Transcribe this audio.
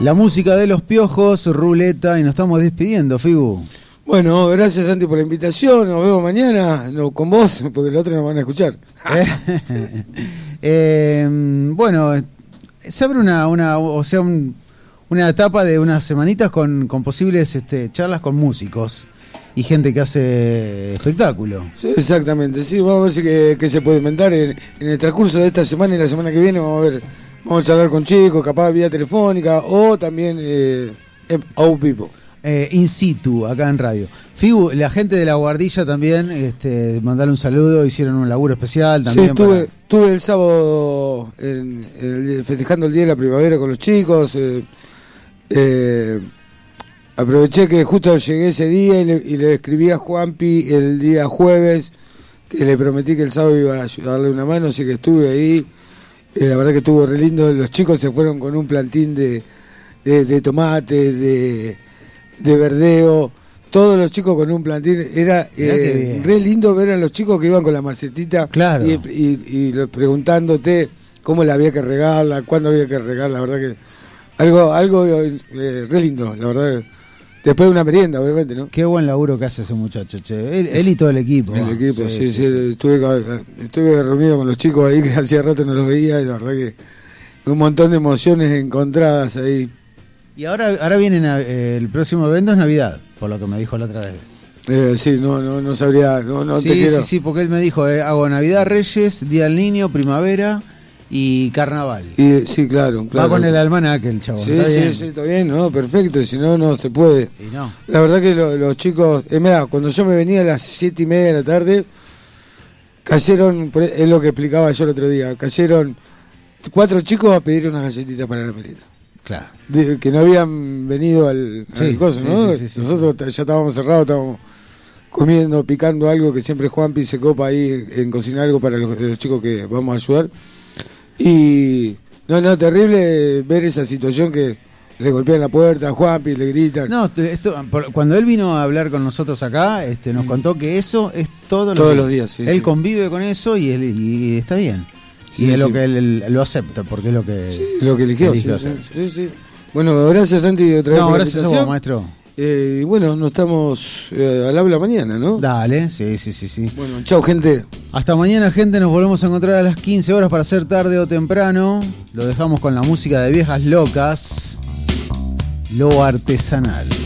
La música de Los Piojos, Ruleta, y nos estamos despidiendo, Fibu. Bueno, gracias Santi por la invitación, nos vemos mañana, no, con vos, porque el otro nos van a escuchar. Bueno, se abre una etapa de unas semanitas con posibles charlas con músicos y gente que hace espectáculo. Sí, exactamente, sí, vamos a ver si qué se puede inventar en el transcurso de esta semana y la semana que viene. Vamos a charlar con chicos, capaz vía telefónica o también out people. In situ, acá en radio. Figu, la gente de La Guardilla también, mandarle un saludo, hicieron un laburo especial también. Sí, estuve el sábado festejando el Día de la Primavera con los chicos. Aproveché que justo llegué ese día y le escribí a Juanpi el día jueves, que le prometí que el sábado iba a darle una mano, así que estuve ahí. La verdad que estuvo re lindo. Los chicos se fueron con un plantín de tomate, de verdeo, todos los chicos con un plantín. Era re lindo ver a los chicos que iban con la macetita, claro. y preguntándote cómo la había que regarla, cuándo había que regarla. La verdad que algo re lindo, la verdad. Después de una merienda, obviamente, ¿no? Qué buen laburo que hace ese muchacho, che. Él y todo el equipo. El equipo, sí. Estuve reunido con los chicos ahí, que hacía rato no los veía, y la verdad que un montón de emociones encontradas ahí. Y ahora vienen el próximo evento es Navidad, por lo que me dijo la otra vez. Sí, no sabría, no sí, te quiero. Sí, porque él me dijo, hago Navidad, Reyes, Día del Niño, Primavera y Carnaval. Y sí, claro. Va con el almanaque el chavo. Sí, está bien, no, perfecto, si no se puede. Y no. La verdad que los chicos, mirá, cuando yo me venía a las 7:30 de la tarde, cayeron, es lo que explicaba yo el otro día, cayeron 4 chicos a pedir unas galletitas para la merienda. Claro. Que no habían venido al coso, ¿no? Sí, nosotros ya estábamos cerrados, estábamos comiendo, picando algo, que siempre Juanpi se copa ahí en cocinar algo para los chicos que vamos a ayudar. Y terrible ver esa situación que le golpean la puerta a Juanpi, le gritan. No, cuando él vino a hablar con nosotros acá, nos contó que eso es todos los días. Sí, él convive con eso y está bien. Sí, y es lo que él lo acepta, porque es lo que eligió hacer. Sí. Bueno, gracias Santi otra vez por la invitación. Gracias a vos, maestro. Y bueno, nos estamos al habla mañana, ¿no? Dale, sí. Bueno, chau, gente. Hasta mañana, gente. Nos volvemos a encontrar a las 15 horas para ser tarde o temprano. Lo dejamos con la música de Viejas Locas, lo artesanal.